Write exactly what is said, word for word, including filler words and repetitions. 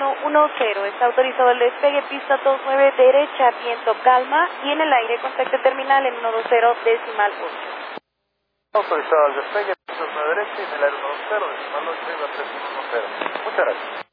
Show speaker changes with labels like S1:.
S1: uno uno cero. Está autorizado el despegue, pista dos nueve derecha, viento calma y en el aire contacto terminal en uno dos cero decimal ocho.
S2: Autorizado el despegue, pista dos nueve derecha y en el aire uno dos cero decimal ocho, iba tres uno cero. Muchas gracias.